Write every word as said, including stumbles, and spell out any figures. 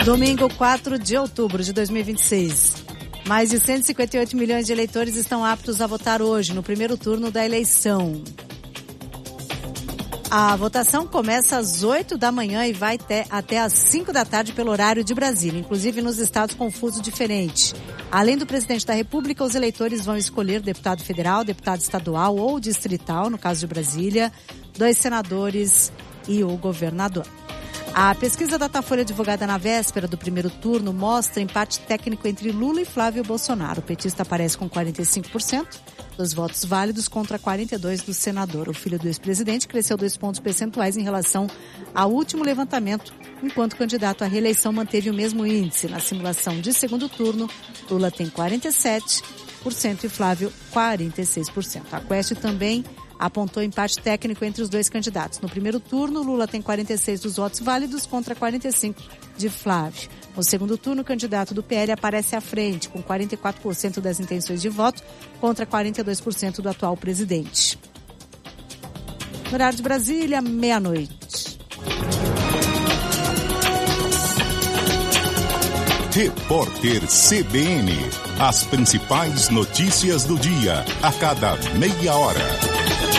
Domingo, quatro de outubro de dois mil e vinte e seis. Mais de cento e cinquenta e oito milhões de eleitores estão aptos a votar hoje, no primeiro turno da eleição. A votação começa às oito da manhã e vai até, até às cinco da tarde pelo horário de Brasília, inclusive nos estados com fuso diferente. Além do presidente da República, os eleitores vão escolher deputado federal, deputado estadual ou distrital, no caso de Brasília, dois senadores e o governador. A pesquisa da Datafolha divulgada na véspera do primeiro turno mostra empate técnico entre Lula e Flávio Bolsonaro. O petista aparece com quarenta e cinco por cento dos votos válidos contra quarenta e dois por cento do senador. O filho do ex-presidente cresceu dois pontos percentuais em relação ao último levantamento, enquanto o candidato à reeleição manteve o mesmo índice. Na simulação de segundo turno, Lula tem quarenta e sete por cento e Flávio quarenta e seis por cento. A Quest também apontou empate técnico entre os dois candidatos. No primeiro turno, Lula tem quarenta e seis dos votos válidos contra quarenta e cinco de Flávio. No segundo turno, o candidato do P L aparece à frente, com quarenta e quatro por cento das intenções de voto contra quarenta e dois por cento do atual presidente. No horário de Brasília, meia-noite. Repórter C B N. As principais notícias do dia, a cada meia hora.